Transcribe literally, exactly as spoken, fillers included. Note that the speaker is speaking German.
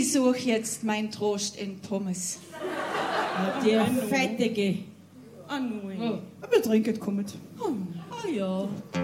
Ich suche jetzt meinen Trost in Pommes. Die fettige. Ah, nein. Oh. Wir trinken, kommt. Ah ja.